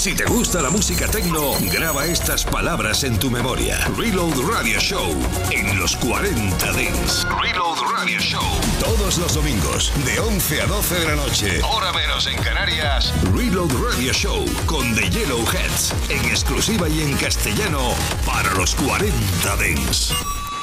Si te gusta la música techno, graba estas palabras en tu memoria. Reload Radio Show en los 40 Dents. Reload Radio Show. Todos los domingos, de 11 a 12 de la noche. Hora menos en Canarias. Reload Radio Show con The Yellowheads. En exclusiva y en castellano para los 40 Dents.